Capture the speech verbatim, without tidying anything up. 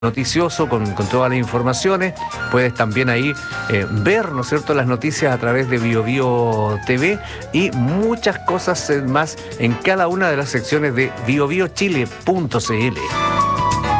noticioso con, con todas las informaciones. Puedes también ahí eh, ver, ¿no es cierto?, las noticias a través de Bio Bio T V y muchas cosas más en cada una de las secciones de bio bio chile punto c l.